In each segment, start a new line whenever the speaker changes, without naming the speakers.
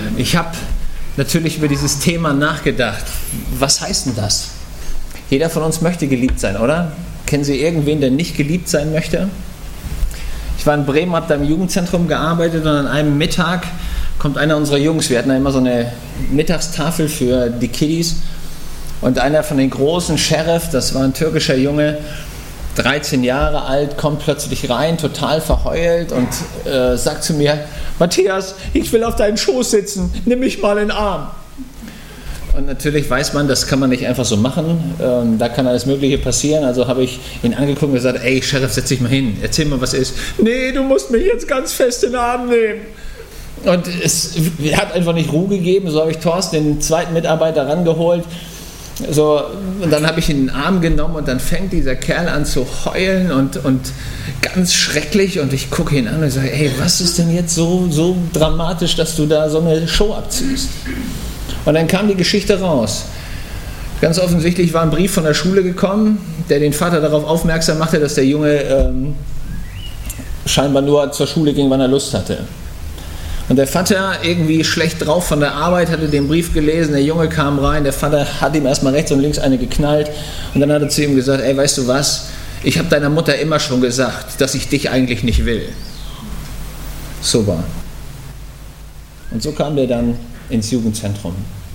Ich habe natürlich über dieses Thema nachgedacht. Was heißt denn das? Jeder von uns möchte geliebt sein, oder? Kennen Sie irgendwen, der nicht geliebt sein möchte? Ich war in Bremen, habe da im Jugendzentrum gearbeitet und an einem Mittag kommt einer unserer Jungs, wir hatten da immer so eine Mittagstafel für die Kiddies, und einer von den großen, Sheriff, das war ein türkischer Junge, 13 Jahre alt, kommt plötzlich rein, total verheult und sagt zu mir: Matthias, ich will auf deinen Schoß sitzen, nimm mich mal in den Arm. Und natürlich weiß man, das kann man nicht einfach so machen, da kann alles Mögliche passieren. Also habe ich ihn angeguckt und gesagt: Ey Sheriff, setz dich mal hin, erzähl mal, was ist. Nee, du musst mich jetzt ganz fest in den Arm nehmen. Und er hat einfach nicht Ruhe gegeben. So habe ich Thorsten, den zweiten Mitarbeiter, rangeholt. So, und dann habe ich ihn in den Arm genommen und dann fängt dieser Kerl an zu heulen und ganz schrecklich, und ich gucke ihn an und sage: Ey, was ist denn jetzt so dramatisch, dass du da so eine Show abziehst? Und dann kam die Geschichte raus. Ganz offensichtlich war ein Brief von der Schule gekommen, der den Vater darauf aufmerksam machte, dass der Junge scheinbar nur zur Schule ging, wann er Lust hatte. Und der Vater, irgendwie schlecht drauf von der Arbeit, hatte den Brief gelesen, der Junge kam rein, der Vater hat ihm erstmal rechts und links eine geknallt und dann hat er zu ihm gesagt: Ey, weißt du was, ich habe deiner Mutter immer schon gesagt, dass ich dich eigentlich nicht will. Super. Und so kam der dann ins Jugendzentrum.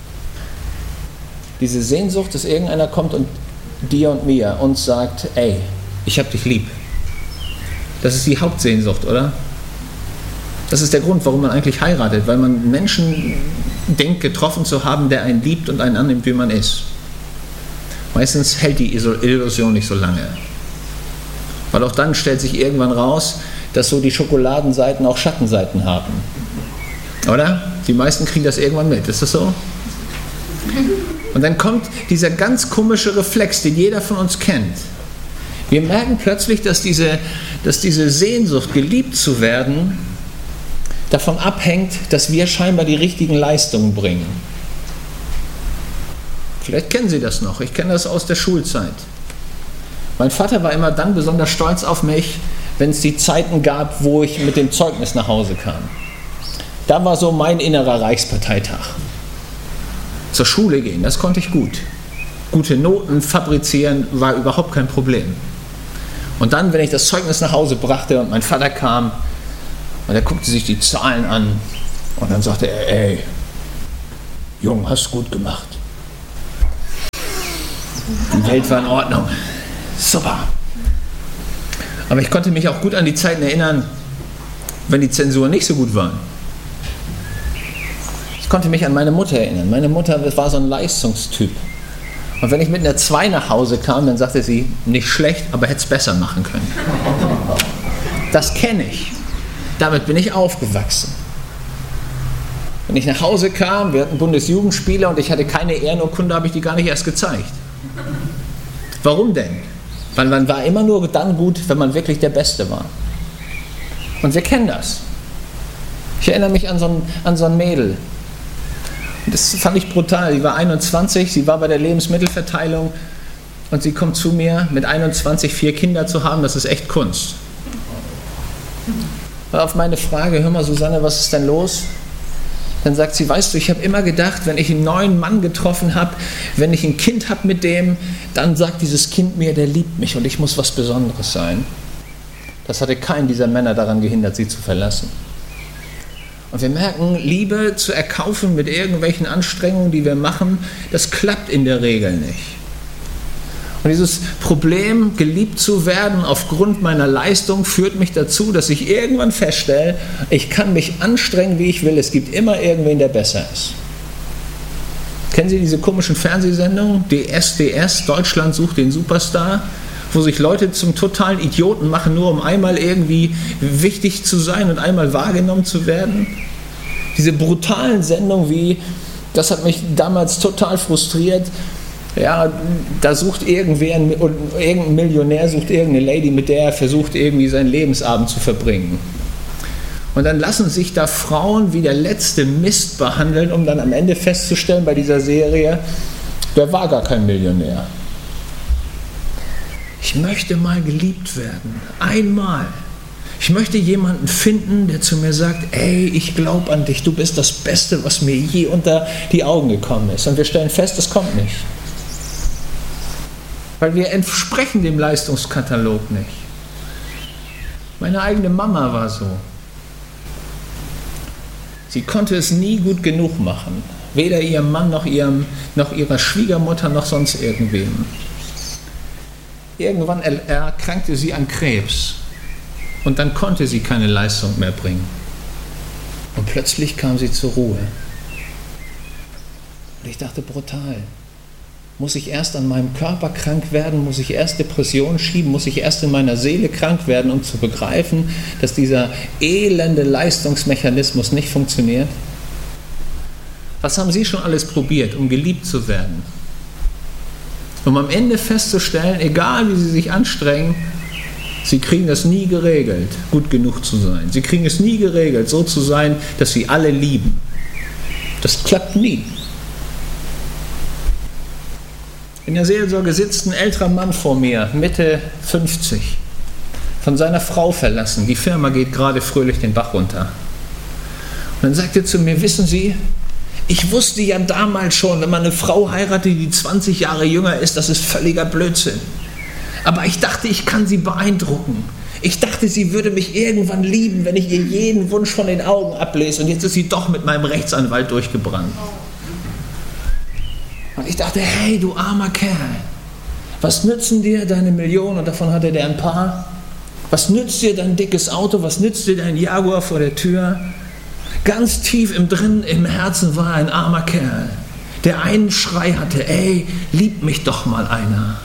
Diese Sehnsucht, dass irgendeiner kommt und dir und mir uns sagt: Ey, ich hab dich lieb. Das ist die Hauptsehnsucht, oder? Das ist der Grund, warum man eigentlich heiratet, weil man einen Menschen denkt, getroffen zu haben, der einen liebt und einen annimmt, wie man ist. Meistens hält die Illusion nicht so lange. Weil auch dann stellt sich irgendwann raus, dass so die Schokoladenseiten auch Schattenseiten haben. Oder? Die meisten kriegen das irgendwann mit, ist das so? Und dann kommt dieser ganz komische Reflex, den jeder von uns kennt. Wir merken plötzlich, dass diese Sehnsucht, geliebt zu werden, davon abhängt, dass wir scheinbar die richtigen Leistungen bringen. Vielleicht kennen Sie das noch, ich kenne das aus der Schulzeit. Mein Vater war immer dann besonders stolz auf mich, wenn es die Zeiten gab, wo ich mit dem Zeugnis nach Hause kam. Da war so mein innerer Reichsparteitag. Zur Schule gehen, das konnte ich gut. Gute Noten fabrizieren war überhaupt kein Problem. Und dann, wenn ich das Zeugnis nach Hause brachte und mein Vater kam, und er guckte sich die Zahlen an und dann sagte er: Ey, Junge, hast du gut gemacht. Die Welt war in Ordnung. Super. Aber ich konnte mich auch gut an die Zeiten erinnern, wenn die Zensuren nicht so gut waren. Ich konnte mich an meine Mutter erinnern. Meine Mutter war so ein Leistungstyp. Und wenn ich mit einer 2 nach Hause kam, dann sagte sie: Nicht schlecht, aber hätte es besser machen können. Das kenne ich. Damit bin ich aufgewachsen. Wenn ich nach Hause kam, wir hatten Bundesjugendspiele und ich hatte keine Ehrenurkunde, habe ich die gar nicht erst gezeigt. Warum denn? Weil man war immer nur dann gut, wenn man wirklich der Beste war. Und wir kennen das. Ich erinnere mich an so ein Mädel. Das fand ich brutal. Sie war 21, sie war bei der Lebensmittelverteilung und sie kommt zu mir, mit 21 4 Kinder zu haben, das ist echt Kunst. Und auf meine Frage: Hör mal Susanne, was ist denn los? Dann sagt sie: Weißt du, ich habe immer gedacht, wenn ich einen neuen Mann getroffen habe, wenn ich ein Kind habe mit dem, dann sagt dieses Kind mir, der liebt mich und ich muss was Besonderes sein. Das hatte keinen dieser Männer daran gehindert, sie zu verlassen. Und wir merken, Liebe zu erkaufen mit irgendwelchen Anstrengungen, die wir machen, das klappt in der Regel nicht. Und dieses Problem, geliebt zu werden aufgrund meiner Leistung, führt mich dazu, dass ich irgendwann feststelle, ich kann mich anstrengen, wie ich will, es gibt immer irgendwen, der besser ist. Kennen Sie diese komischen Fernsehsendungen, DSDS, Deutschland sucht den Superstar, wo sich Leute zum totalen Idioten machen, nur um einmal irgendwie wichtig zu sein und einmal wahrgenommen zu werden? Diese brutalen Sendungen das hat mich damals total frustriert. Ja, da sucht irgendein Millionär sucht irgendeine Lady, mit der er versucht, irgendwie seinen Lebensabend zu verbringen. Und dann lassen sich da Frauen wie der letzte Mist behandeln, um dann am Ende festzustellen bei dieser Serie, der war gar kein Millionär. Ich möchte mal geliebt werden. Einmal. Ich möchte jemanden finden, der zu mir sagt, ey, ich glaube an dich, du bist das Beste, was mir je unter die Augen gekommen ist. Und wir stellen fest, das kommt nicht. Weil wir entsprechen dem Leistungskatalog nicht. Meine eigene Mama war so. Sie konnte es nie gut genug machen. Weder ihrem Mann noch ihrer Schwiegermutter noch sonst irgendwem. Irgendwann erkrankte sie an Krebs. Und dann konnte sie keine Leistung mehr bringen. Und plötzlich kam sie zur Ruhe. Und ich dachte, brutal. Muss ich erst an meinem Körper krank werden? Muss ich erst Depressionen schieben? Muss ich erst in meiner Seele krank werden, um zu begreifen, dass dieser elende Leistungsmechanismus nicht funktioniert? Was haben Sie schon alles probiert, um geliebt zu werden? Um am Ende festzustellen, egal wie Sie sich anstrengen, Sie kriegen es nie geregelt, gut genug zu sein. Sie kriegen es nie geregelt, so zu sein, dass Sie alle lieben. Das klappt nie. In der Seelsorge sitzt ein älterer Mann vor mir, Mitte 50, von seiner Frau verlassen. Die Firma geht gerade fröhlich den Bach runter. Und dann sagt er zu mir, wissen Sie, ich wusste ja damals schon, wenn man eine Frau heiratet, die 20 Jahre jünger ist, das ist völliger Blödsinn. Aber ich dachte, ich kann sie beeindrucken. Ich dachte, sie würde mich irgendwann lieben, wenn ich ihr jeden Wunsch von den Augen ablese. Und jetzt ist sie doch mit meinem Rechtsanwalt durchgebrannt. Und ich dachte, hey, du armer Kerl, was nützen dir deine Millionen? Und davon hatte der ein paar. Was nützt dir dein dickes Auto? Was nützt dir dein Jaguar vor der Tür? Ganz tief im Herzen war ein armer Kerl, der einen Schrei hatte, ey, lieb mich doch mal einer.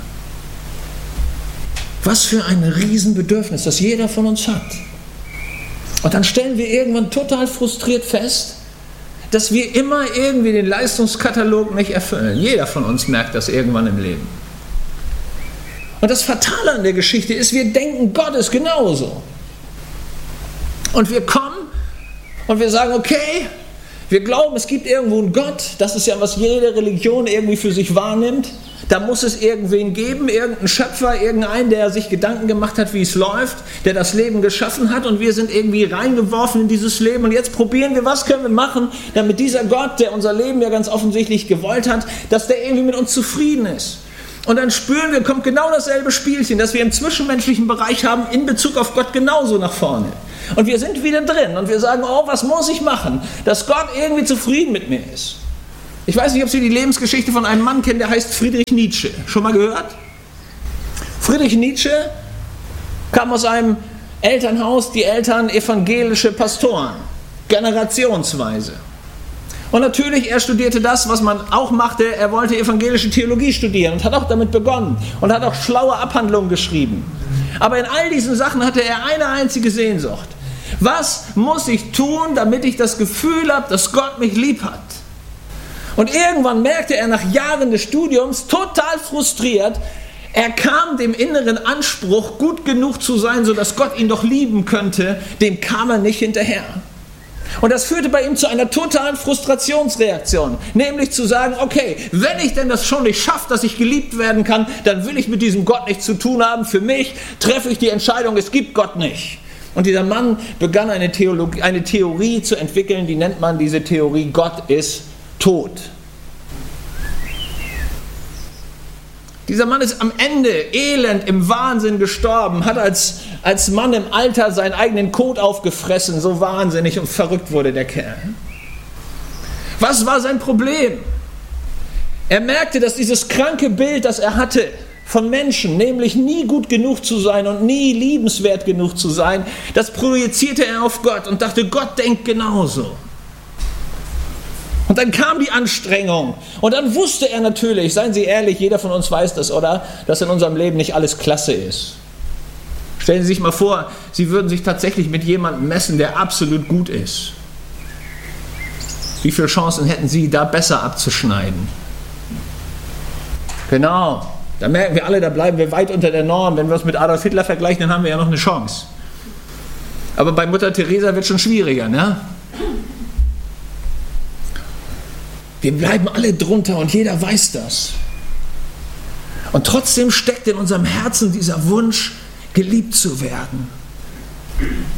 Was für ein Riesenbedürfnis, das jeder von uns hat. Und dann stellen wir irgendwann total frustriert fest, dass wir immer irgendwie den Leistungskatalog nicht erfüllen. Jeder von uns merkt das irgendwann im Leben. Und das Fatale an der Geschichte ist, wir denken, Gott ist genauso. Und wir kommen und wir sagen, okay, wir glauben, es gibt irgendwo einen Gott. Das ist ja, was jede Religion irgendwie für sich wahrnimmt. Da muss es irgendwen geben, irgendeinen Schöpfer, irgendeinen, der sich Gedanken gemacht hat, wie es läuft, der das Leben geschaffen hat und wir sind irgendwie reingeworfen in dieses Leben und jetzt probieren wir, was können wir machen, damit dieser Gott, der unser Leben ja ganz offensichtlich gewollt hat, dass der irgendwie mit uns zufrieden ist. Und dann spüren wir, kommt genau dasselbe Spielchen, das wir im zwischenmenschlichen Bereich haben, in Bezug auf Gott genauso nach vorne. Und wir sind wieder drin und wir sagen, oh, was muss ich machen, dass Gott irgendwie zufrieden mit mir ist. Ich weiß nicht, ob Sie die Lebensgeschichte von einem Mann kennen, der heißt Friedrich Nietzsche. Schon mal gehört? Friedrich Nietzsche kam aus einem Elternhaus, die Eltern evangelische Pastoren, generationsweise. Und natürlich, er studierte das, was man auch machte, er wollte evangelische Theologie studieren und hat auch damit begonnen und hat auch schlaue Abhandlungen geschrieben. Aber in all diesen Sachen hatte er eine einzige Sehnsucht. Was muss ich tun, damit ich das Gefühl habe, dass Gott mich lieb hat? Und irgendwann merkte er nach Jahren des Studiums, total frustriert, er kam dem inneren Anspruch, gut genug zu sein, sodass Gott ihn doch lieben könnte, dem kam er nicht hinterher. Und das führte bei ihm zu einer totalen Frustrationsreaktion, nämlich zu sagen, okay, wenn ich denn das schon nicht schaffe, dass ich geliebt werden kann, dann will ich mit diesem Gott nichts zu tun haben. Für mich treffe ich die Entscheidung, es gibt Gott nicht. Und dieser Mann begann eine Theorie zu entwickeln, die nennt man diese Theorie, Gott ist tot. Dieser Mann ist am Ende elend im Wahnsinn gestorben, hat als Mann im Alter seinen eigenen Kot aufgefressen, so wahnsinnig und verrückt wurde der Kerl. Was war sein Problem? Er merkte, dass dieses kranke Bild, das er hatte von Menschen, nämlich nie gut genug zu sein und nie liebenswert genug zu sein, das projizierte er auf Gott und dachte, Gott denkt genauso. Und dann kam die Anstrengung und dann wusste er natürlich, seien Sie ehrlich, jeder von uns weiß das, oder? Dass in unserem Leben nicht alles klasse ist. Stellen Sie sich mal vor, Sie würden sich tatsächlich mit jemandem messen, der absolut gut ist. Wie viele Chancen hätten Sie, da besser abzuschneiden? Genau, da merken wir alle, da bleiben wir weit unter der Norm. Wenn wir uns mit Adolf Hitler vergleichen, dann haben wir ja noch eine Chance. Aber bei Mutter Teresa wird es schon schwieriger, ne? Wir bleiben alle drunter und jeder weiß das. Und trotzdem steckt in unserem Herzen dieser Wunsch, geliebt zu werden.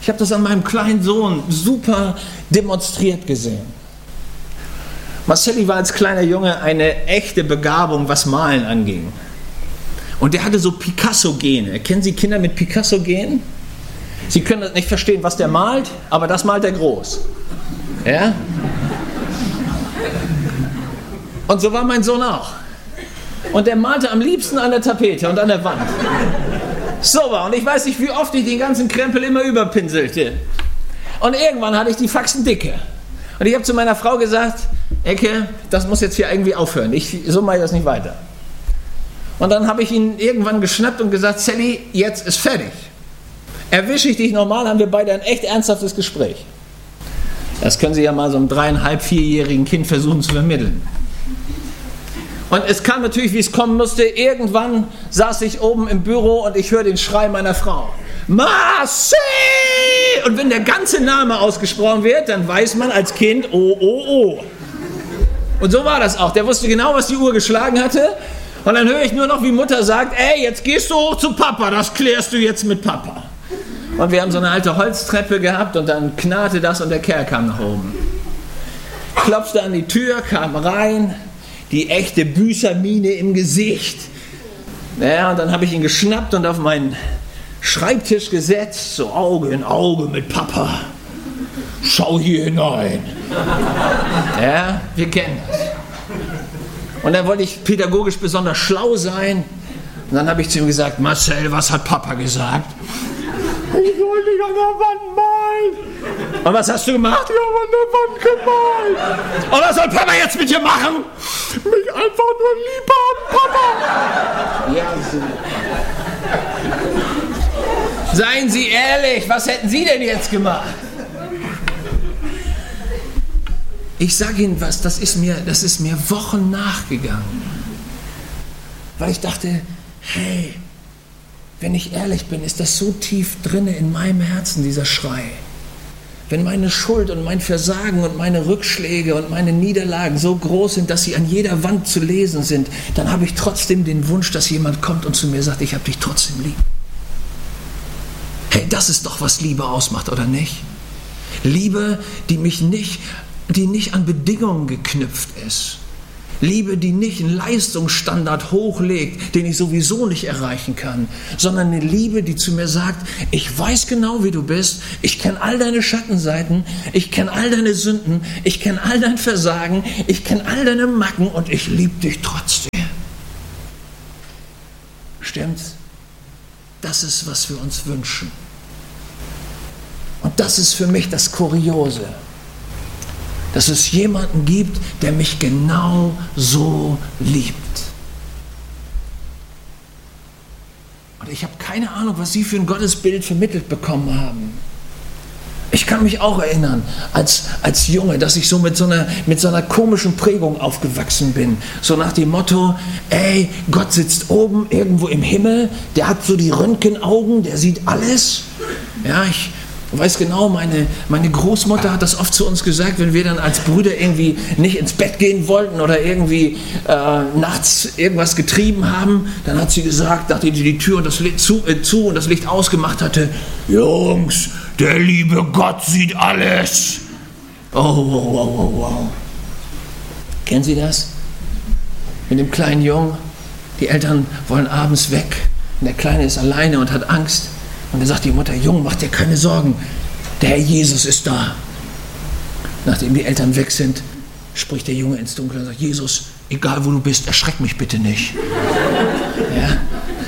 Ich habe das an meinem kleinen Sohn super demonstriert gesehen. Marcelli war als kleiner Junge eine echte Begabung, was Malen anging. Und der hatte so Picasso-Gene. Kennen Sie Kinder mit Picasso-Genen? Sie können das nicht verstehen, was der malt, aber das malt er groß. Ja? Und so war mein Sohn auch. Und der malte am liebsten an der Tapete und an der Wand. So war. Und ich weiß nicht, wie oft ich den ganzen Krempel immer überpinselte. Und irgendwann hatte ich die Faxen dicke. Und ich habe zu meiner Frau gesagt, Ecke, das muss jetzt hier irgendwie aufhören. So mache ich das nicht weiter. Und dann habe ich ihn irgendwann geschnappt und gesagt, Sally, jetzt ist fertig. Erwische ich dich normal, haben wir beide ein echt ernsthaftes Gespräch. Das können Sie ja mal so einem 3,5-, 4-jährigen Kind versuchen zu vermitteln. Und es kam natürlich, wie es kommen musste. Irgendwann saß ich oben im Büro und ich höre den Schrei meiner Frau. Marcel! Und wenn der ganze Name ausgesprochen wird, dann weiß man als Kind, oh, oh, oh. Und so war das auch. Der wusste genau, was die Uhr geschlagen hatte. Und dann höre ich nur noch, wie Mutter sagt, ey, jetzt gehst du hoch zu Papa, das klärst du jetzt mit Papa. Und wir haben so eine alte Holztreppe gehabt und dann knarrte das und der Kerl kam nach oben. Klopfte an die Tür, kam rein, die echte Büßermiene im Gesicht. Naja, und dann habe ich ihn geschnappt und auf meinen Schreibtisch gesetzt, so Auge in Auge mit Papa. Schau hier hinein. Ja, wir kennen das. Und dann wollte ich pädagogisch besonders schlau sein. Und dann habe ich zu ihm gesagt, Marcel, was hat Papa gesagt? Ich soll dich an der Wand malen. Und was hast du gemacht? Ich habe an der Wand gemalt. Und was soll Papa jetzt mit dir machen? Mich einfach nur lieb haben, Papa. Ja, so. Seien Sie ehrlich, was hätten Sie denn jetzt gemacht? Ich sage Ihnen was, das ist mir Wochen nachgegangen. Weil ich dachte, hey, wenn ich ehrlich bin, ist das so tief drinne in meinem Herzen, dieser Schrei. Wenn meine Schuld und mein Versagen und meine Rückschläge und meine Niederlagen so groß sind, dass sie an jeder Wand zu lesen sind, dann habe ich trotzdem den Wunsch, dass jemand kommt und zu mir sagt, ich habe dich trotzdem lieb. Hey, das ist doch, was Liebe ausmacht, oder nicht? Liebe, die nicht an Bedingungen geknüpft ist. Liebe, die nicht einen Leistungsstandard hochlegt, den ich sowieso nicht erreichen kann, sondern eine Liebe, die zu mir sagt, ich weiß genau, wie du bist, ich kenne all deine Schattenseiten, ich kenne all deine Sünden, ich kenne all dein Versagen, ich kenne all deine Macken und ich liebe dich trotzdem. Stimmt's? Das ist, was wir uns wünschen. Und das ist für mich das Kuriose. Dass es jemanden gibt, der mich genau so liebt. Und ich habe keine Ahnung, was Sie für ein Gottesbild vermittelt bekommen haben. Ich kann mich auch erinnern, als Junge, dass ich so mit so einer komischen Prägung aufgewachsen bin. So nach dem Motto, ey, Gott sitzt oben irgendwo im Himmel, der hat so die Röntgenaugen, der sieht alles. Ja, ich weiß genau, meine Großmutter hat das oft zu uns gesagt, wenn wir dann als Brüder irgendwie nicht ins Bett gehen wollten oder irgendwie nachts irgendwas getrieben haben, dann hat sie gesagt, nachdem sie die Tür und das Licht zu und das Licht ausgemacht hatte, Jungs, der liebe Gott sieht alles. Oh, wow, wow, wow, wow. Kennen Sie das? Mit dem kleinen Jungen, die Eltern wollen abends weg und der Kleine ist alleine und hat Angst. Und dann sagt die Mutter, Junge, mach dir keine Sorgen, der Herr Jesus ist da. Nachdem die Eltern weg sind, spricht der Junge ins Dunkel und sagt, Jesus, egal wo du bist, erschreck mich bitte nicht. Ja?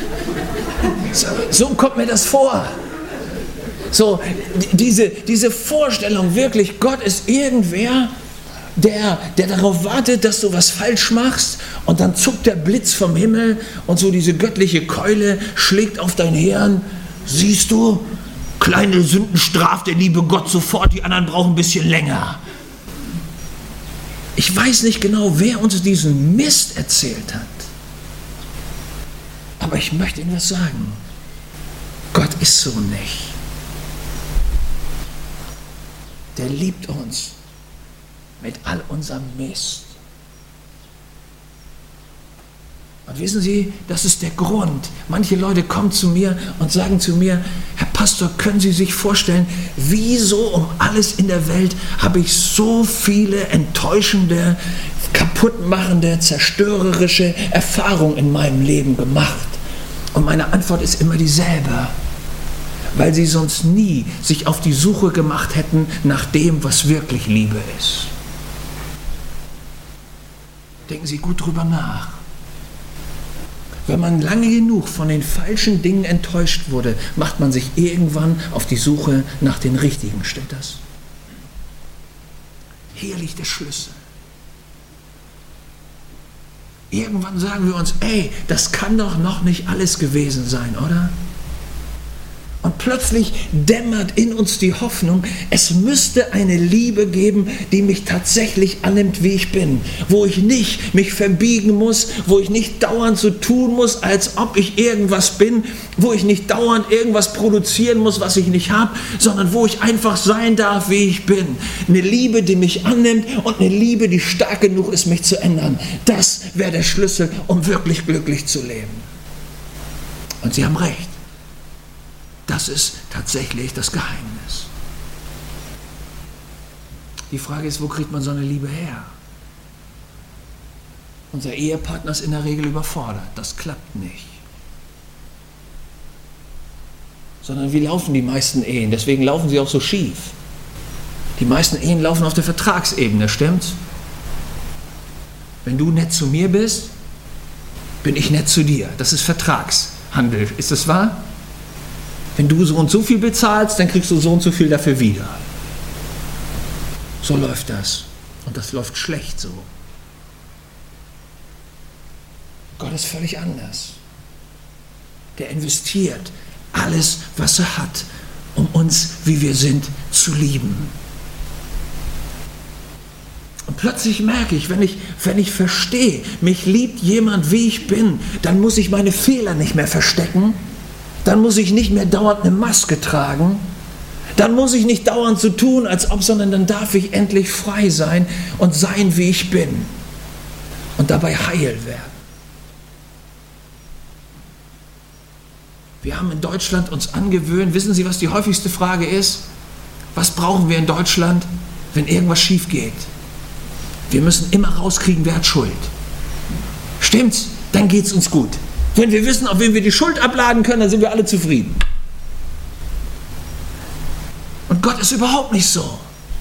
So kommt mir das vor. So, diese Vorstellung wirklich, Gott ist irgendwer, der darauf wartet, dass du was falsch machst und dann zuckt der Blitz vom Himmel und so diese göttliche Keule schlägt auf dein Hirn. Siehst du, kleine Sünden straft der liebe Gott sofort, die anderen brauchen ein bisschen länger. Ich weiß nicht genau, wer uns diesen Mist erzählt hat. Aber ich möchte Ihnen was sagen. Gott ist so nicht. Der liebt uns mit all unserem Mist. Und wissen Sie, das ist der Grund. Manche Leute kommen zu mir und sagen zu mir, Herr Pastor, Pastor, können Sie sich vorstellen, wieso um alles in der Welt habe ich so viele enttäuschende, kaputtmachende, zerstörerische Erfahrungen in meinem Leben gemacht? Und meine Antwort ist immer dieselbe. Weil Sie sonst nie sich auf die Suche gemacht hätten nach dem, was wirklich Liebe ist. Denken Sie gut drüber nach. Wenn man lange genug von den falschen Dingen enttäuscht wurde, macht man sich irgendwann auf die Suche nach den richtigen. Stimmt das? Hier liegt der Schlüssel. Irgendwann sagen wir uns, ey, das kann doch noch nicht alles gewesen sein, oder? Und plötzlich dämmert in uns die Hoffnung, es müsste eine Liebe geben, die mich tatsächlich annimmt, wie ich bin. Wo ich nicht mich verbiegen muss, wo ich nicht dauernd so tun muss, als ob ich irgendwas bin, wo ich nicht dauernd irgendwas produzieren muss, was ich nicht habe, sondern wo ich einfach sein darf, wie ich bin. Eine Liebe, die mich annimmt und eine Liebe, die stark genug ist, mich zu ändern. Das wäre der Schlüssel, um wirklich glücklich zu leben. Und Sie haben recht. Das ist tatsächlich das Geheimnis. Die Frage ist, wo kriegt man so eine Liebe her? Unser Ehepartner ist in der Regel überfordert. Das klappt nicht. Sondern wie laufen die meisten Ehen? Deswegen laufen sie auch so schief. Die meisten Ehen laufen auf der Vertragsebene, stimmt's? Wenn du nett zu mir bist, bin ich nett zu dir. Das ist Vertragshandel. Ist das wahr? Wenn du so und so viel bezahlst, dann kriegst du so und so viel dafür wieder. So läuft das. Und das läuft schlecht so. Gott ist völlig anders. Der investiert alles, was er hat, um uns, wie wir sind, zu lieben. Und plötzlich merke ich, wenn ich verstehe, mich liebt jemand, wie ich bin, dann muss ich meine Fehler nicht mehr verstecken. Dann muss ich nicht mehr dauernd eine Maske tragen. Dann muss ich nicht dauernd so tun, als ob, sondern dann darf ich endlich frei sein und sein, wie ich bin. Und dabei heil werden. Wir haben in Deutschland uns angewöhnt, wissen Sie, was die häufigste Frage ist? Was brauchen wir in Deutschland, wenn irgendwas schief geht? Wir müssen immer rauskriegen, wer hat Schuld. Stimmt's? Dann geht's uns gut. Wenn wir wissen, auf wen wir die Schuld abladen können, dann sind wir alle zufrieden. Und Gott ist überhaupt nicht so.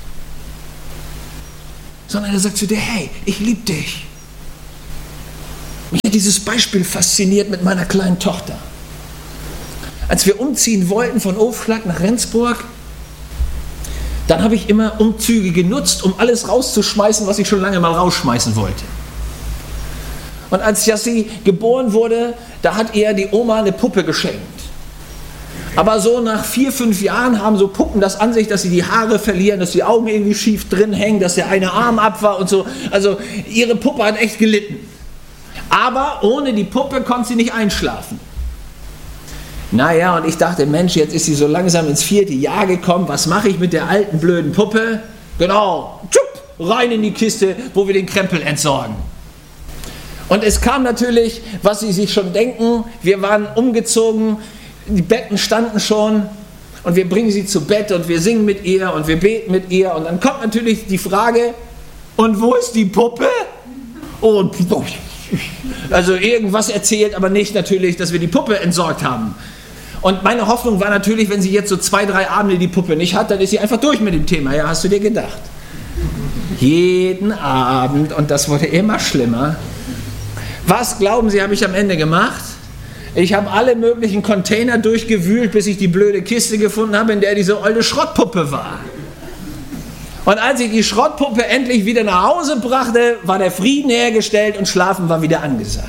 Sondern er sagt zu dir, hey, ich liebe dich. Mich hat dieses Beispiel fasziniert mit meiner kleinen Tochter. Als wir umziehen wollten von Ofschlag nach Rendsburg, dann habe ich immer Umzüge genutzt, um alles rauszuschmeißen, was ich schon lange mal rausschmeißen wollte. Und als Jassi geboren wurde, da hat ihr die Oma eine Puppe geschenkt. Aber so nach 4, 5 Jahren haben so Puppen das an sich, dass sie die Haare verlieren, dass die Augen irgendwie schief drin hängen, dass der eine Arm ab war und so. Also ihre Puppe hat echt gelitten. Aber ohne die Puppe konnte sie nicht einschlafen. Naja, und ich dachte, Mensch, jetzt ist sie so langsam ins 4. Jahr gekommen. Was mache ich mit der alten, blöden Puppe? Genau, tschupp, rein in die Kiste, wo wir den Krempel entsorgen. Und es kam natürlich, was Sie sich schon denken, wir waren umgezogen, die Betten standen schon und wir bringen sie zu Bett und wir singen mit ihr und wir beten mit ihr und dann kommt natürlich die Frage, und wo ist die Puppe? Und also irgendwas erzählt, aber nicht natürlich, dass wir die Puppe entsorgt haben. Und meine Hoffnung war natürlich, wenn sie jetzt so 2, 3 Abende die Puppe nicht hat, dann ist sie einfach durch mit dem Thema. Ja, hast du dir gedacht? Jeden Abend, und das wurde immer schlimmer. Was, glauben Sie, habe ich am Ende gemacht? Ich habe alle möglichen Container durchgewühlt, bis ich die blöde Kiste gefunden habe, in der diese alte Schrottpuppe war. Und als ich die Schrottpuppe endlich wieder nach Hause brachte, war der Frieden hergestellt und Schlafen war wieder angesagt.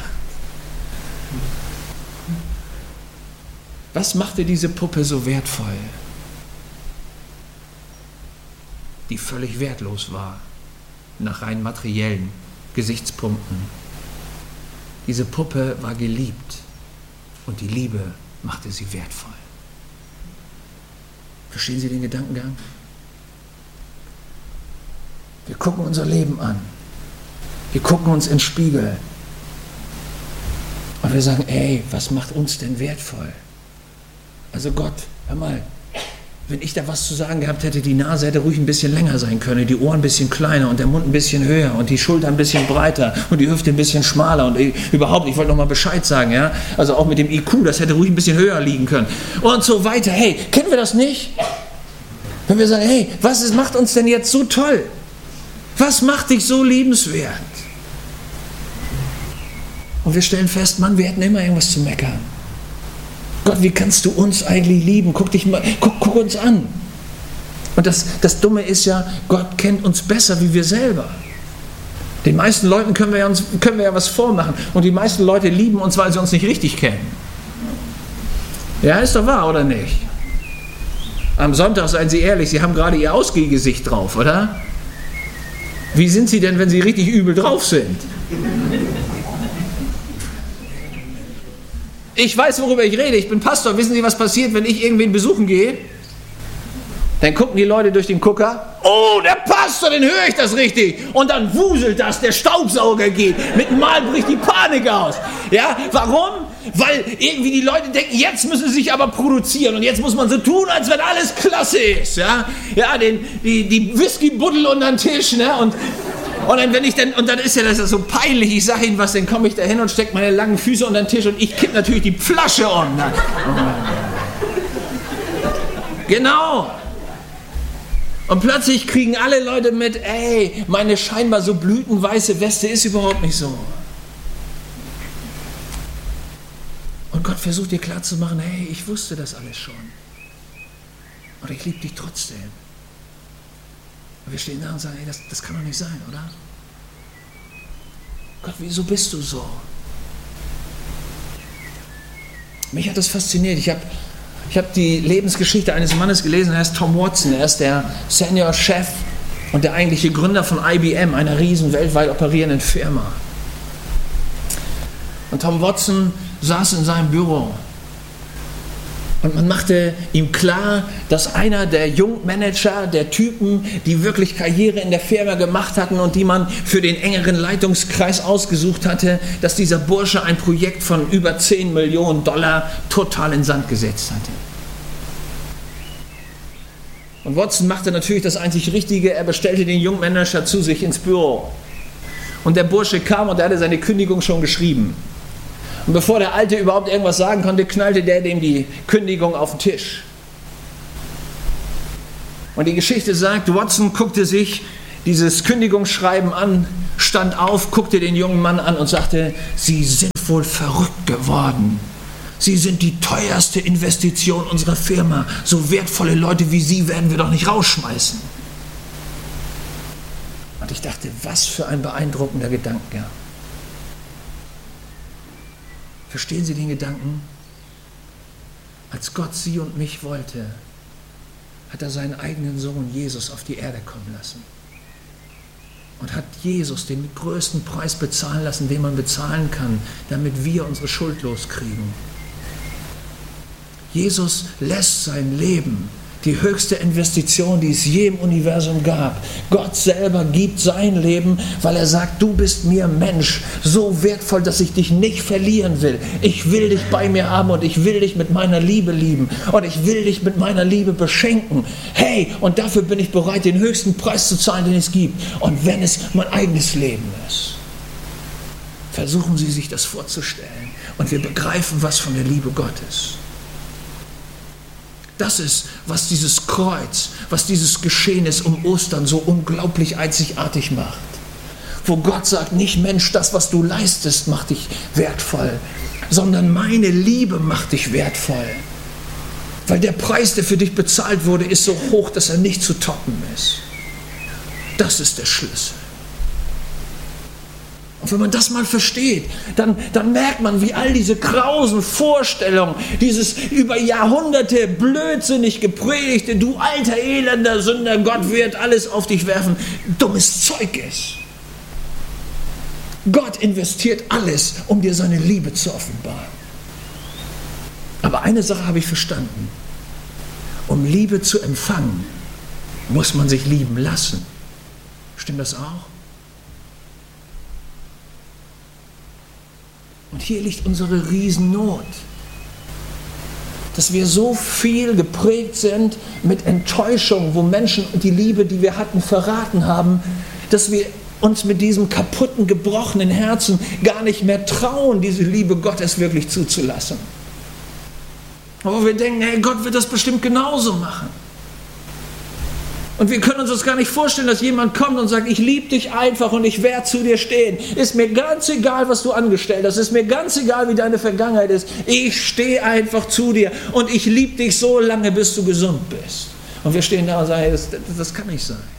Was machte diese Puppe so wertvoll? Die völlig wertlos war, nach rein materiellen Gesichtspunkten. Diese Puppe war geliebt und die Liebe machte sie wertvoll. Verstehen Sie den Gedankengang? Wir gucken unser Leben an. Wir gucken uns in den Spiegel. Und wir sagen, ey, was macht uns denn wertvoll? Also Gott, hör mal, wenn ich da was zu sagen gehabt hätte, die Nase hätte ruhig ein bisschen länger sein können, die Ohren ein bisschen kleiner und der Mund ein bisschen höher und die Schulter ein bisschen breiter und die Hüfte ein bisschen schmaler und überhaupt, ich wollte noch mal Bescheid sagen, ja, also auch mit dem IQ, das hätte ruhig ein bisschen höher liegen können und so weiter. Hey, kennen wir das nicht? Wenn wir sagen, hey, was macht uns denn jetzt so toll? Was macht dich so liebenswert? Und wir stellen fest, Mann, wir hätten immer irgendwas zu meckern. Gott, wie kannst du uns eigentlich lieben? Guck uns an. Und das Dumme ist ja, Gott kennt uns besser wie wir selber. Den meisten Leuten können wir ja was vormachen. Und die meisten Leute lieben uns, weil sie uns nicht richtig kennen. Ja, ist doch wahr, oder nicht? Am Sonntag, seien Sie ehrlich, Sie haben gerade Ihr Ausgehgesicht drauf, oder? Wie sind Sie denn, wenn Sie richtig übel drauf sind? Ich weiß, worüber ich rede. Ich bin Pastor. Wissen Sie, was passiert, wenn ich irgendwen besuchen gehe? Dann gucken die Leute durch den Gucker. Oh, der Pastor, den höre ich das richtig. Und dann wuselt das, der Staubsauger geht. Mit dem Mal bricht die Panik aus. Ja, warum? Weil irgendwie die Leute denken, jetzt müssen sie sich aber produzieren. Und jetzt muss man so tun, als wenn alles klasse ist. Ja, die Whisky-Buddel unter den Tisch. Ne? Und dann ist ja das so peinlich, ich sage Ihnen was, dann komme ich da hin und stecke meine langen Füße unter den Tisch und ich kippe natürlich die Flasche um. Genau. Und plötzlich kriegen alle Leute mit, ey, meine scheinbar so blütenweiße Weste ist überhaupt nicht so. Und Gott versucht dir klarzumachen, hey, ich wusste das alles schon. Und ich liebe dich trotzdem. Und wir stehen da und sagen, hey, das kann doch nicht sein, oder? Gott, wieso bist du so? Mich hat das fasziniert. Ich habe die Lebensgeschichte eines Mannes gelesen, er heißt Tom Watson. Er ist der Senior-Chef und der eigentliche Gründer von IBM, einer riesen weltweit operierenden Firma. Und Tom Watson saß in seinem Büro. Und man machte ihm klar, dass einer der Jungmanager, der Typen, die wirklich Karriere in der Firma gemacht hatten und die man für den engeren Leitungskreis ausgesucht hatte, dass dieser Bursche ein Projekt von über 10 Millionen Dollar total in Sand gesetzt hatte. Und Watson machte natürlich das einzig Richtige, er bestellte den Jungmanager zu sich ins Büro. Und der Bursche kam und er hatte seine Kündigung schon geschrieben. Und bevor der Alte überhaupt irgendwas sagen konnte, knallte der dem die Kündigung auf den Tisch. Und die Geschichte sagt, Watson guckte sich dieses Kündigungsschreiben an, stand auf, guckte den jungen Mann an und sagte, Sie sind wohl verrückt geworden. Sie sind die teuerste Investition unserer Firma. So wertvolle Leute wie Sie werden wir doch nicht rausschmeißen. Und ich dachte, was für ein beeindruckender Gedanke. Verstehen Sie den Gedanken? Als Gott Sie und mich wollte, hat er seinen eigenen Sohn Jesus auf die Erde kommen lassen. Und hat Jesus den größten Preis bezahlen lassen, den man bezahlen kann, damit wir unsere Schuld loskriegen. Jesus lässt sein Leben, die höchste Investition, die es je im Universum gab. Gott selber gibt sein Leben, weil er sagt, du bist mir Mensch, so wertvoll, dass ich dich nicht verlieren will. Ich will dich bei mir haben und ich will dich mit meiner Liebe lieben und ich will dich mit meiner Liebe beschenken. Hey, und dafür bin ich bereit, den höchsten Preis zu zahlen, den es gibt. Und wenn es mein eigenes Leben ist. Versuchen Sie sich das vorzustellen und wir begreifen was von der Liebe Gottes. Das ist, was dieses Kreuz, was dieses Geschehnis um Ostern so unglaublich einzigartig macht. Wo Gott sagt, nicht Mensch, das, was du leistest, macht dich wertvoll, sondern meine Liebe macht dich wertvoll. Weil der Preis, der für dich bezahlt wurde, ist so hoch, dass er nicht zu toppen ist. Das ist der Schlüssel. Und wenn man das mal versteht, dann merkt man, wie all diese grausen Vorstellungen, dieses über Jahrhunderte blödsinnig gepredigte, du alter elender Sünder, Gott wird alles auf dich werfen, dummes Zeug ist. Gott investiert alles, um dir seine Liebe zu offenbaren. Aber eine Sache habe ich verstanden. Um Liebe zu empfangen, muss man sich lieben lassen. Stimmt das auch? Und hier liegt unsere Riesennot. dass wir so viel geprägt sind mit Enttäuschung, wo Menschen die Liebe, die wir hatten, verraten haben, dass wir uns mit diesem kaputten, gebrochenen Herzen gar nicht mehr trauen, diese Liebe Gottes wirklich zuzulassen. Aber wir denken, hey, Gott wird das bestimmt genauso machen. Und wir können uns das gar nicht vorstellen, dass jemand kommt und sagt, ich liebe dich einfach und ich werde zu dir stehen. Ist mir ganz egal, was du angestellt hast. Ist mir ganz egal, wie deine Vergangenheit ist. Ich stehe einfach zu dir und ich liebe dich so lange, bis du gesund bist. Und wir stehen da und sagen, das kann nicht sein.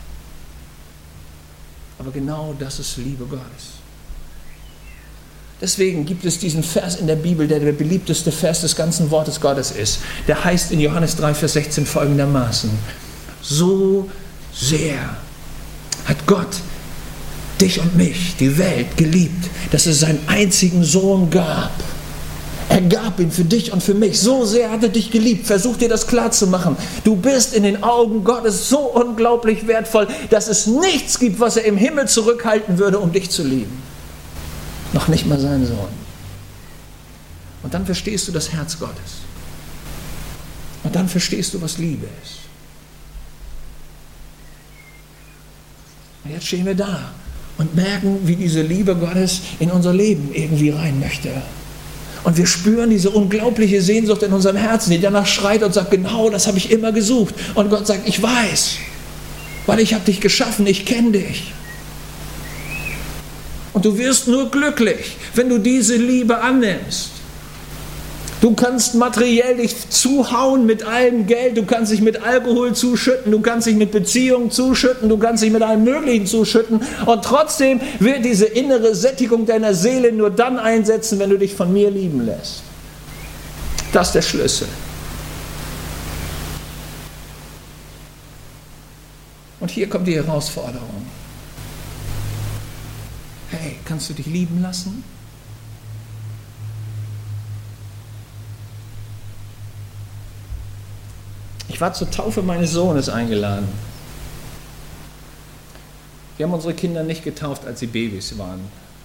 Aber genau das ist Liebe Gottes. Deswegen gibt es diesen Vers in der Bibel, der beliebteste Vers des ganzen Wortes Gottes ist. Der heißt in Johannes 3, Vers 16 folgendermaßen: So sehr hat Gott dich und mich, die Welt, geliebt, dass er seinen einzigen Sohn gab. Er gab ihn für dich und für mich. So sehr hat er dich geliebt. Versuch dir das klarzumachen. Du bist in den Augen Gottes so unglaublich wertvoll, dass es nichts gibt, was er im Himmel zurückhalten würde, um dich zu lieben. Noch nicht mal seinen Sohn. Und dann verstehst du das Herz Gottes. Und dann verstehst du, was Liebe ist. Und jetzt stehen wir da und merken, wie diese Liebe Gottes in unser Leben irgendwie rein möchte. Und wir spüren diese unglaubliche Sehnsucht in unserem Herzen, die danach schreit und sagt, genau das habe ich immer gesucht. Und Gott sagt, ich weiß, weil ich habe dich geschaffen, ich kenne dich. Und du wirst nur glücklich, wenn du diese Liebe annimmst. Du kannst materiell dich zuhauen mit allem Geld, du kannst dich mit Alkohol zuschütten, du kannst dich mit Beziehungen zuschütten, du kannst dich mit allem Möglichen zuschütten und trotzdem wird diese innere Sättigung deiner Seele nur dann einsetzen, wenn du dich von mir lieben lässt. Das ist der Schlüssel. Und hier kommt die Herausforderung. Hey, kannst du dich lieben lassen? Ich war zur Taufe meines Sohnes eingeladen. Wir haben unsere Kinder nicht getauft, als sie Babys waren.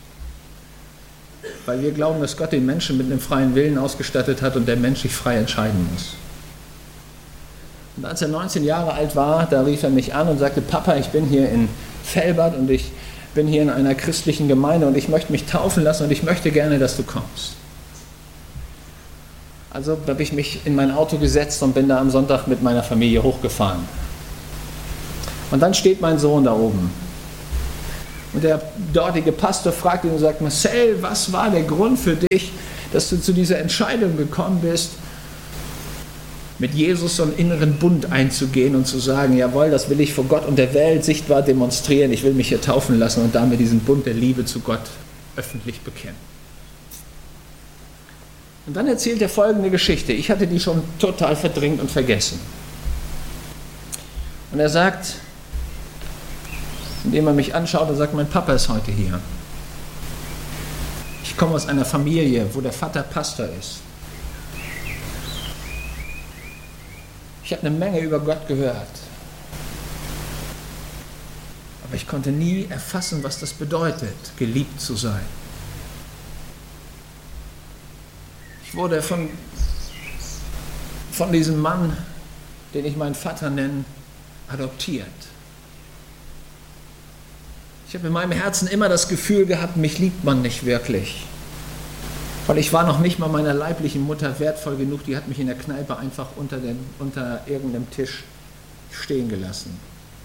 Weil wir glauben, dass Gott den Menschen mit einem freien Willen ausgestattet hat und der Mensch sich frei entscheiden muss. Und als er 19 Jahre alt war, da rief er mich an und sagte, Papa, ich bin hier in Velbert und ich bin hier in einer christlichen Gemeinde und ich möchte mich taufen lassen und ich möchte gerne, dass du kommst. Also habe ich mich in mein Auto gesetzt und bin da am Sonntag mit meiner Familie hochgefahren. Und dann steht mein Sohn da oben. Und der dortige Pastor fragt ihn und sagt, Marcel, was war der Grund für dich, dass du zu dieser Entscheidung gekommen bist, mit Jesus so einen inneren Bund einzugehen und zu sagen, jawohl, das will ich vor Gott und der Welt sichtbar demonstrieren, ich will mich hier taufen lassen und damit diesen Bund der Liebe zu Gott öffentlich bekennen. Und dann erzählt er folgende Geschichte. Ich hatte die schon total verdrängt und vergessen. Und er sagt, indem er mich anschaut und sagt, mein Papa ist heute hier. Ich komme aus einer Familie, wo der Vater Pastor ist. Ich habe eine Menge über Gott gehört. Aber ich konnte nie erfassen, was das bedeutet, geliebt zu sein. Ich wurde von diesem Mann, den ich meinen Vater nenne, adoptiert. Ich habe in meinem Herzen immer das Gefühl gehabt, mich liebt man nicht wirklich. Weil ich war noch nicht mal meiner leiblichen Mutter wertvoll genug, die hat mich in der Kneipe einfach unter irgendeinem Tisch stehen gelassen.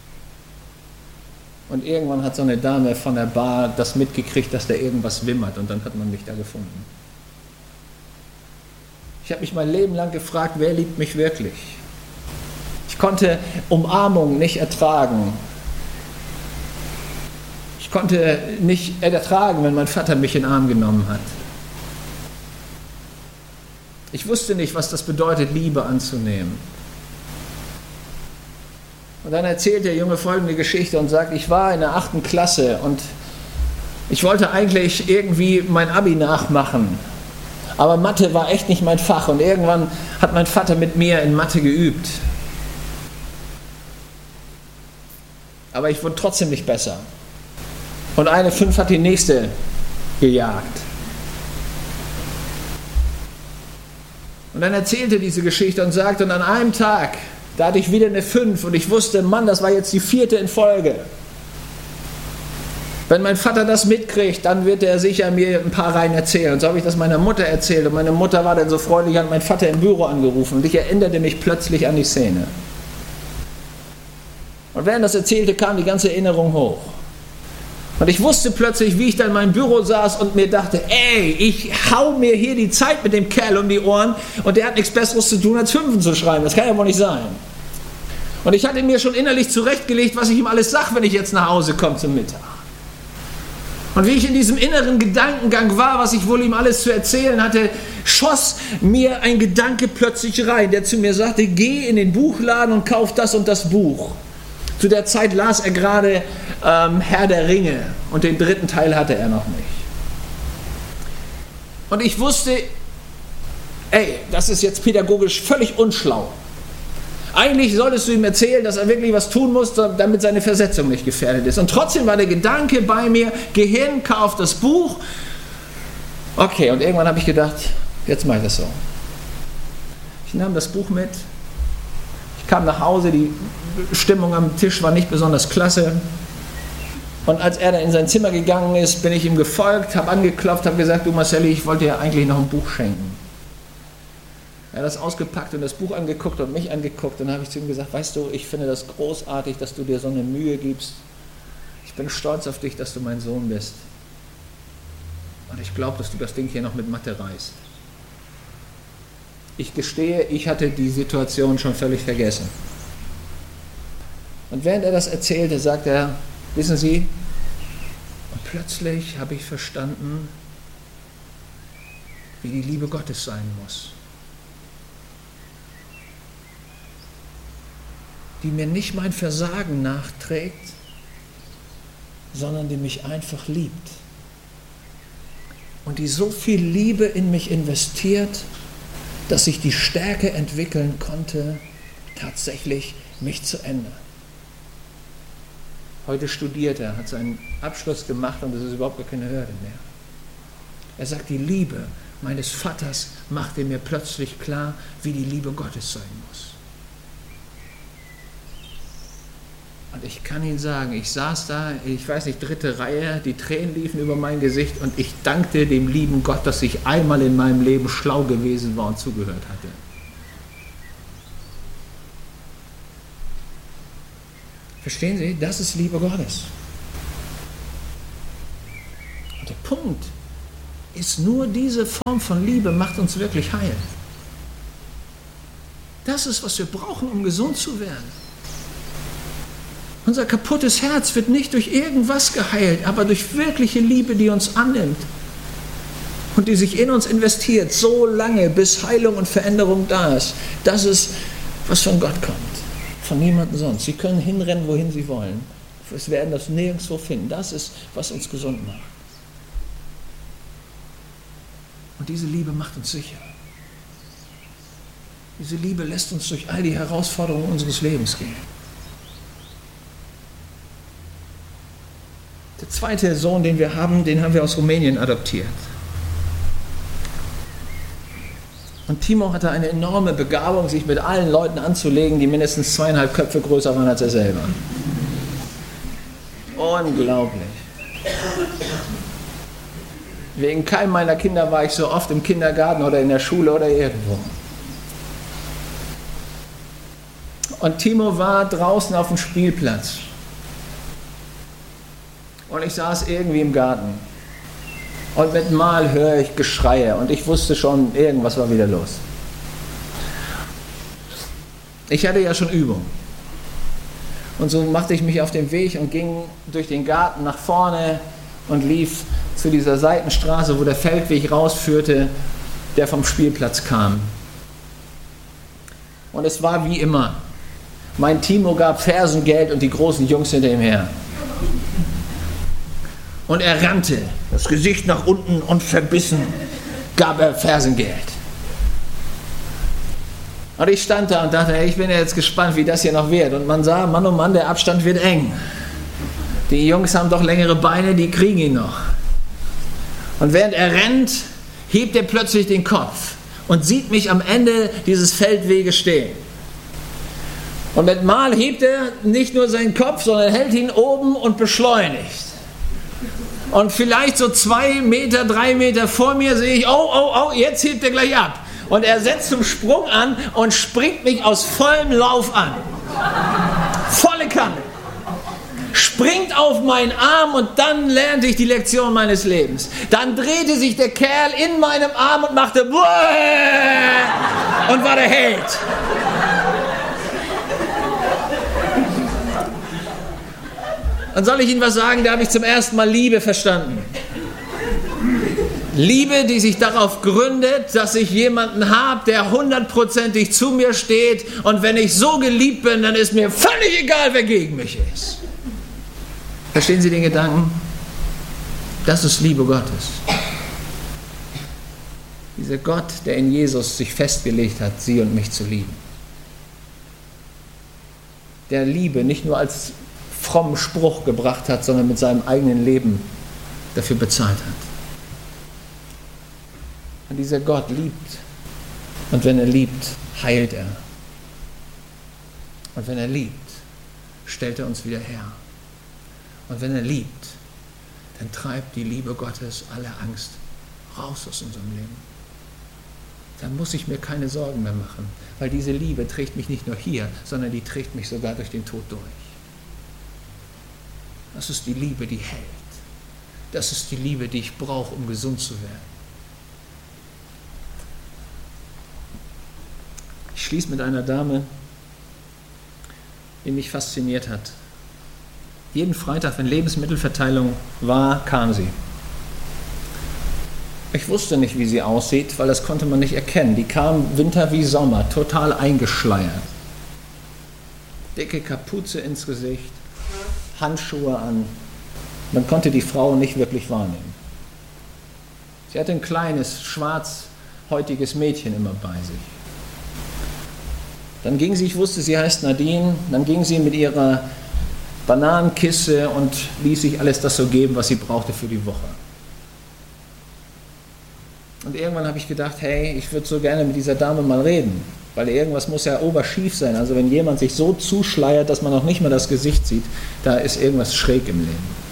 Und irgendwann hat so eine Dame von der Bar das mitgekriegt, dass da irgendwas wimmert und dann hat man mich da gefunden. Ich habe mich mein Leben lang gefragt, wer liebt mich wirklich? Ich konnte Umarmung nicht ertragen. Ich konnte nicht ertragen, wenn mein Vater mich in den Arm genommen hat. Ich wusste nicht, was das bedeutet, Liebe anzunehmen. Und dann erzählt der Junge folgende Geschichte und sagt, ich war in der 8. Klasse und ich wollte eigentlich irgendwie mein Abi nachmachen. Aber Mathe war echt nicht mein Fach und irgendwann hat mein Vater mit mir in Mathe geübt. Aber ich wurde trotzdem nicht besser. Und eine 5 hat die nächste gejagt. Und dann erzählte er diese Geschichte und sagte, und an einem Tag, da hatte ich wieder eine 5 und ich wusste, Mann, das war jetzt die 4. in Folge. Wenn mein Vater das mitkriegt, dann wird er sicher mir ein paar Reihen erzählen. Und so habe ich das meiner Mutter erzählt und meine Mutter war dann so freundlich, hat meinen Vater im Büro angerufen und ich erinnerte mich plötzlich an die Szene. Und während das erzählte, kam die ganze Erinnerung hoch. Und ich wusste plötzlich, wie ich da in meinem Büro saß und mir dachte, ey, ich hau mir hier die Zeit mit dem Kerl um die Ohren und der hat nichts Besseres zu tun, als 5 zu schreiben. Das kann ja wohl nicht sein. Und ich hatte mir schon innerlich zurechtgelegt, was ich ihm alles sage, wenn ich jetzt nach Hause komme zum Mittag. Und wie ich in diesem inneren Gedankengang war, was ich wohl ihm alles zu erzählen hatte, schoss mir ein Gedanke plötzlich rein, der zu mir sagte, geh in den Buchladen und kauf das und das Buch. Zu der Zeit las er gerade Herr der Ringe und den 3. Teil hatte er noch nicht. Und ich wusste, ey, das ist jetzt pädagogisch völlig unschlau. Eigentlich solltest du ihm erzählen, dass er wirklich was tun muss, damit seine Versetzung nicht gefährdet ist. Und trotzdem war der Gedanke bei mir, geh hin, kauf das Buch. Okay, und irgendwann habe ich gedacht, jetzt mache ich das so. Ich nahm das Buch mit, ich kam nach Hause, die Stimmung am Tisch war nicht besonders klasse. Und als er dann in sein Zimmer gegangen ist, bin ich ihm gefolgt, habe angeklopft, habe gesagt, du Marcelli, ich wollte dir eigentlich noch ein Buch schenken. Er hat das ausgepackt und das Buch angeguckt und mich angeguckt und dann habe ich zu ihm gesagt, weißt du, ich finde das großartig, dass du dir so eine Mühe gibst. Ich bin stolz auf dich, dass du mein Sohn bist. Und ich glaube, dass du das Ding hier noch mit Mathe reißt. Ich gestehe, ich hatte die Situation schon völlig vergessen. Und während er das erzählte, sagt er, wissen Sie, und plötzlich habe ich verstanden, wie die Liebe Gottes sein muss. Die mir nicht mein Versagen nachträgt, sondern die mich einfach liebt. Und die so viel Liebe in mich investiert, dass ich die Stärke entwickeln konnte, tatsächlich mich zu ändern. Heute studiert er, hat seinen Abschluss gemacht und das ist überhaupt gar keine Hürde mehr. Er sagt, die Liebe meines Vaters machte mir plötzlich klar, wie die Liebe Gottes sein muss. Und ich kann Ihnen sagen, ich saß da, ich weiß nicht, 3. Reihe, die Tränen liefen über mein Gesicht und ich dankte dem lieben Gott, dass ich einmal in meinem Leben schlau gewesen war und zugehört hatte. Verstehen Sie? Das ist Liebe Gottes. Und der Punkt ist, nur diese Form von Liebe macht uns wirklich heil. Das ist, was wir brauchen, um gesund zu werden. Unser kaputtes Herz wird nicht durch irgendwas geheilt, aber durch wirkliche Liebe, die uns annimmt und die sich in uns investiert, so lange, bis Heilung und Veränderung da ist. Das ist, was von Gott kommt, von niemandem sonst. Sie können hinrennen, wohin Sie wollen. Sie werden das nirgendwo finden. Das ist, was uns gesund macht. Und diese Liebe macht uns sicher. Diese Liebe lässt uns durch all die Herausforderungen unseres Lebens gehen. Der zweite Sohn, den wir haben, den haben wir aus Rumänien adoptiert. Und Timo hatte eine enorme Begabung, sich mit allen Leuten anzulegen, die mindestens 2,5 Köpfe größer waren als er selber. Unglaublich. Wegen keinem meiner Kinder war ich so oft im Kindergarten oder in der Schule oder irgendwo. Und Timo war draußen auf dem Spielplatz. Und ich saß irgendwie im Garten. Und mit Mal höre ich Geschreie. Und ich wusste schon, irgendwas war wieder los. Ich hatte ja schon Übung. Und so machte ich mich auf den Weg und ging durch den Garten nach vorne und lief zu dieser Seitenstraße, wo der Feldweg rausführte, der vom Spielplatz kam. Und es war wie immer. Mein Timo gab Fersengeld und die großen Jungs hinter ihm her. Und er rannte, das Gesicht nach unten und verbissen gab er Fersengeld. Und ich stand da und dachte, ich bin ja jetzt gespannt, wie das hier noch wird. Und man sah, Mann, oh Mann, der Abstand wird eng. Die Jungs haben doch längere Beine, die kriegen ihn noch. Und während er rennt, hebt er plötzlich den Kopf und sieht mich am Ende dieses Feldweges stehen. Und mit Mal hebt er nicht nur seinen Kopf, sondern hält ihn oben und beschleunigt. Und vielleicht so 2 Meter, 3 Meter vor mir sehe ich, oh, jetzt hebt er gleich ab. Und er setzt zum Sprung an und springt mich aus vollem Lauf an. Volle Kanne. Springt auf meinen Arm und dann lernte ich die Lektion meines Lebens. Dann drehte sich der Kerl in meinem Arm und machte und war der Held. Dann soll ich Ihnen was sagen, da habe ich zum ersten Mal Liebe verstanden. Liebe, die sich darauf gründet, dass ich jemanden habe, der 100%ig zu mir steht, und wenn ich so geliebt bin, dann ist mir völlig egal, wer gegen mich ist. Verstehen Sie den Gedanken? Das ist Liebe Gottes. Dieser Gott, der in Jesus sich festgelegt hat, Sie und mich zu lieben. Der Liebe nicht nur als frommen Spruch gebracht hat, sondern mit seinem eigenen Leben dafür bezahlt hat. Und dieser Gott liebt. Und wenn er liebt, heilt er. Und wenn er liebt, stellt er uns wieder her. Und wenn er liebt, dann treibt die Liebe Gottes alle Angst raus aus unserem Leben. Dann muss ich mir keine Sorgen mehr machen, weil diese Liebe trägt mich nicht nur hier, sondern die trägt mich sogar durch den Tod durch. Das ist die Liebe, die hält. Das ist die Liebe, die ich brauche, um gesund zu werden. Ich schließe mit einer Dame, die mich fasziniert hat. Jeden Freitag, wenn Lebensmittelverteilung war, kam sie. Ich wusste nicht, wie sie aussieht, weil das konnte man nicht erkennen. Die kam Winter wie Sommer, total eingeschleiert. Dicke Kapuze ins Gesicht, Handschuhe an. Man konnte die Frau nicht wirklich wahrnehmen. Sie hatte ein kleines, schwarzhäutiges Mädchen immer bei sich. Dann ging sie, ich wusste, sie heißt Nadine, dann ging sie mit ihrer Bananenkiste und ließ sich alles das so geben, was sie brauchte für die Woche. Und irgendwann habe ich gedacht, hey, ich würde so gerne mit dieser Dame mal reden, weil irgendwas muss ja oberschief sein. Also wenn jemand sich so zuschleiert, dass man noch nicht mal das Gesicht sieht, da ist irgendwas schräg im Leben.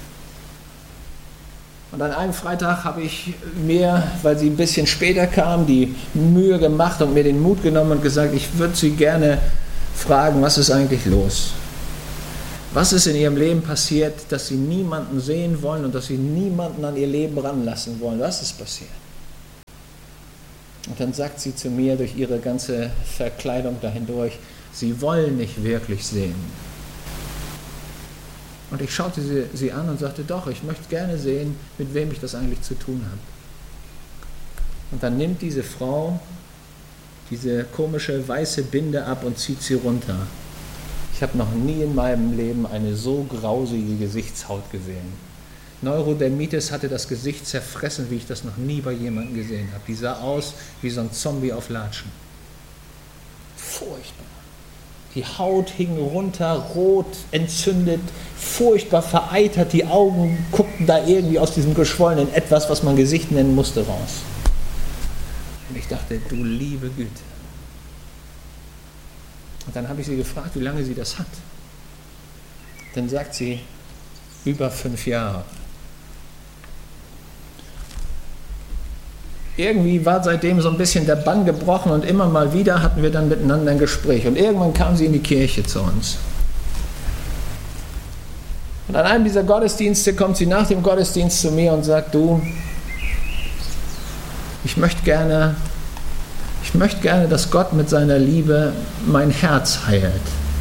Und an einem Freitag habe ich mir, weil sie ein bisschen später kam, die Mühe gemacht und mir den Mut genommen und gesagt, ich würde sie gerne fragen, was ist eigentlich los? Was ist in ihrem Leben passiert, dass sie niemanden sehen wollen und dass sie niemanden an ihr Leben ranlassen wollen? Was ist passiert? Und dann sagt sie zu mir durch ihre ganze Verkleidung dahindurch, sie wollen nicht wirklich sehen. Und ich schaute sie an und sagte, doch, ich möchte gerne sehen, mit wem ich das eigentlich zu tun habe. Und dann nimmt diese Frau diese komische weiße Binde ab und zieht sie runter. Ich habe noch nie in meinem Leben eine so grausige Gesichtshaut gesehen. Neurodermitis hatte das Gesicht zerfressen, wie ich das noch nie bei jemandem gesehen habe. Die sah aus wie so ein Zombie auf Latschen. Furchtbar. Die Haut hing runter, rot, entzündet, furchtbar vereitert. Die Augen guckten da irgendwie aus diesem geschwollenen Etwas, was man Gesicht nennen musste, raus. Und ich dachte, du liebe Güte. Und dann habe ich sie gefragt, wie lange sie das hat. Dann sagt sie, über 5 Jahre. Irgendwie war seitdem so ein bisschen der Bann gebrochen und immer mal wieder hatten wir dann miteinander ein Gespräch. Und irgendwann kam sie in die Kirche zu uns. Und an einem dieser Gottesdienste kommt sie nach dem Gottesdienst zu mir und sagt, du, ich möchte gerne, dass Gott mit seiner Liebe mein Herz heilt.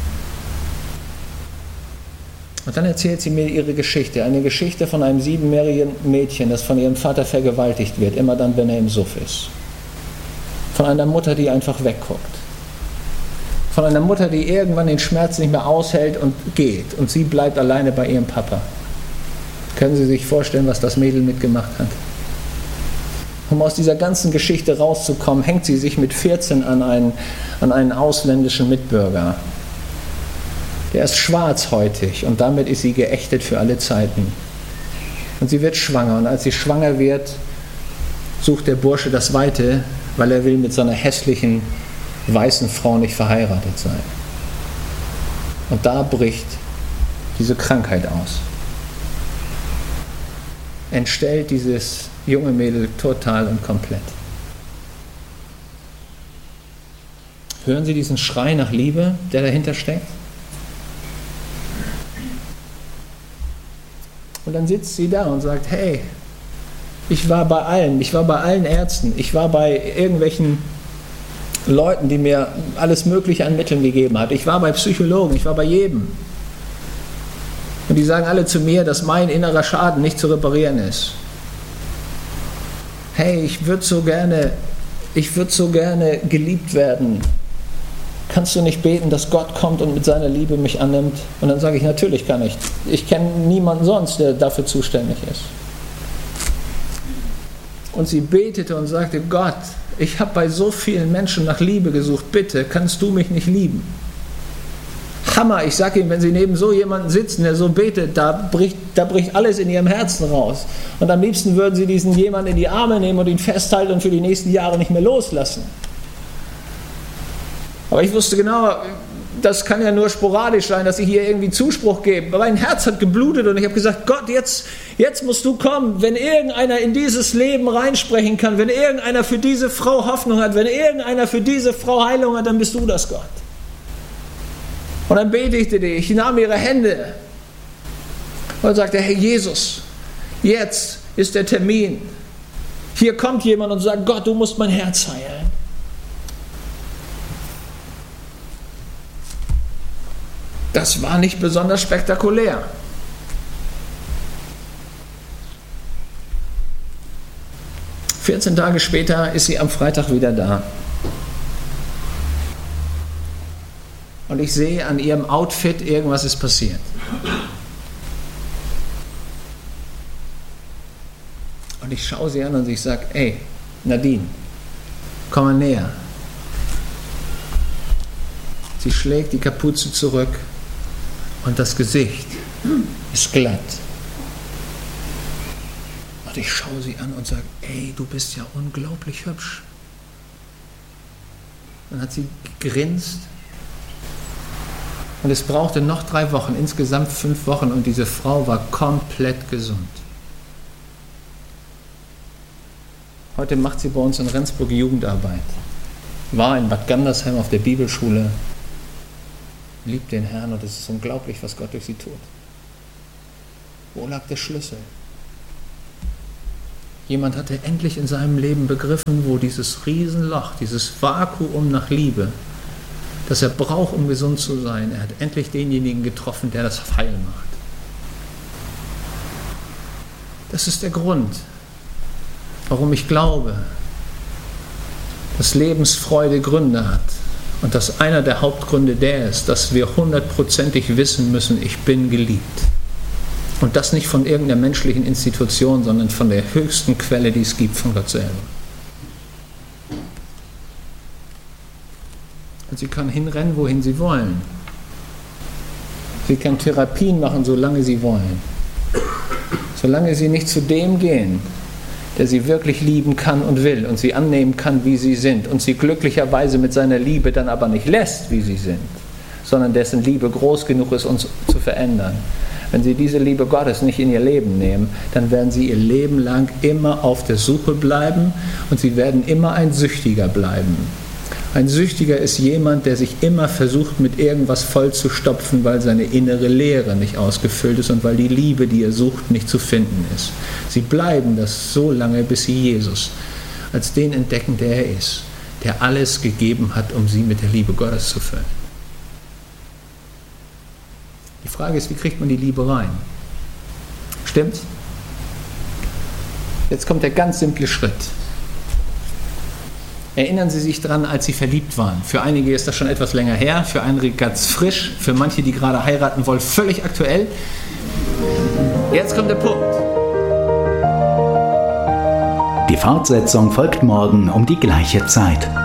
Und dann erzählt sie mir ihre Geschichte, eine Geschichte von einem 7-jährigen Mädchen, das von ihrem Vater vergewaltigt wird, immer dann, wenn er im Suff ist. Von einer Mutter, die einfach wegguckt. Von einer Mutter, die irgendwann den Schmerz nicht mehr aushält und geht. Und sie bleibt alleine bei ihrem Papa. Können Sie sich vorstellen, was das Mädel mitgemacht hat? Um aus dieser ganzen Geschichte rauszukommen, hängt sie sich mit 14 an einen ausländischen Mitbürger. Der ist schwarzhäutig und damit ist sie geächtet für alle Zeiten. Und sie wird schwanger und als sie schwanger wird, sucht der Bursche das Weite weil er will mit so einer hässlichen, weißen Frau nicht verheiratet sein. Und da bricht diese Krankheit aus. Entstellt dieses junge Mädel total und komplett. Hören Sie diesen Schrei nach Liebe, der dahinter steckt? Und dann sitzt sie da und sagt, hey, ich war bei allen Ärzten, ich war bei irgendwelchen Leuten, die mir alles Mögliche an Mitteln gegeben hat. Ich war bei Psychologen, ich war bei jedem. Und die sagen alle zu mir, dass mein innerer Schaden nicht zu reparieren ist. Hey, ich würde so gerne geliebt werden. Kannst du nicht beten, dass Gott kommt und mit seiner Liebe mich annimmt? Und dann sage ich, natürlich kann ich. Ich kenne niemanden sonst, der dafür zuständig ist. Und sie betete und sagte, Gott, ich habe bei so vielen Menschen nach Liebe gesucht, bitte, kannst du mich nicht lieben? Hammer, ich sage Ihnen, wenn Sie neben so jemanden sitzen, der so betet, da bricht alles in Ihrem Herzen raus. Und am liebsten würden Sie diesen jemanden in die Arme nehmen und ihn festhalten und für die nächsten Jahre nicht mehr loslassen. Aber ich wusste genau, das kann ja nur sporadisch sein, dass ich hier irgendwie Zuspruch gebe. Mein Herz hat geblutet und ich habe gesagt, Gott, jetzt musst du kommen. Wenn irgendeiner in dieses Leben reinsprechen kann, wenn irgendeiner für diese Frau Hoffnung hat, wenn irgendeiner für diese Frau Heilung hat, dann bist du das, Gott. Und dann betete ich nahm ihre Hände und sagte, Herr Jesus, jetzt ist der Termin. Hier kommt jemand und sagt, Gott, du musst mein Herz heilen. Das war nicht besonders spektakulär. – 14 Tage später ist sie am Freitag wieder da. Und ich sehe an ihrem Outfit, irgendwas ist passiert. Und ich schaue sie an und ich sage, ey, Nadine, komm mal näher. Sie schlägt die Kapuze zurück und das Gesicht ist glatt. Und ich schaue sie an und sage, ey, du bist ja unglaublich hübsch. Dann hat sie gegrinst. Und es brauchte noch 3 Wochen, insgesamt 5 Wochen, und diese Frau war komplett gesund. Heute macht sie bei uns in Rendsburg Jugendarbeit. War in Bad Gandersheim auf der Bibelschule, liebt den Herrn und es ist unglaublich, was Gott durch sie tut. Wo lag der Schlüssel? Jemand hatte endlich in seinem Leben begriffen, wo dieses Riesenloch, dieses Vakuum nach Liebe, das er braucht, um gesund zu sein. Er hat endlich denjenigen getroffen, der das heil macht. Das ist der Grund, warum ich glaube, dass Lebensfreude Gründe hat. Und dass einer der Hauptgründe der ist, dass wir 100%ig wissen müssen, ich bin geliebt. Und das nicht von irgendeiner menschlichen Institution, sondern von der höchsten Quelle, die es gibt, von Gott selber. Und sie kann hinrennen, wohin sie wollen. Sie kann Therapien machen, solange sie wollen. Solange sie nicht zu dem gehen, der sie wirklich lieben kann und will und sie annehmen kann, wie sie sind und sie glücklicherweise mit seiner Liebe dann aber nicht lässt, wie sie sind, sondern dessen Liebe groß genug ist, uns zu verändern. Wenn sie diese Liebe Gottes nicht in ihr Leben nehmen, dann werden sie ihr Leben lang immer auf der Suche bleiben und sie werden immer ein Süchtiger bleiben. Ein Süchtiger ist jemand, der sich immer versucht, mit irgendwas vollzustopfen, weil seine innere Leere nicht ausgefüllt ist und weil die Liebe, die er sucht, nicht zu finden ist. Sie bleiben das so lange, bis sie Jesus als den entdecken, der er ist, der alles gegeben hat, um sie mit der Liebe Gottes zu füllen. Die Frage ist, wie kriegt man die Liebe rein? Stimmt's? Jetzt kommt der ganz simple Schritt. Erinnern Sie sich daran, als Sie verliebt waren. Für einige ist das schon etwas länger her, für einige ganz frisch, für manche, die gerade heiraten wollen, völlig aktuell. Jetzt kommt der Punkt.
Die Fortsetzung folgt morgen um die gleiche Zeit.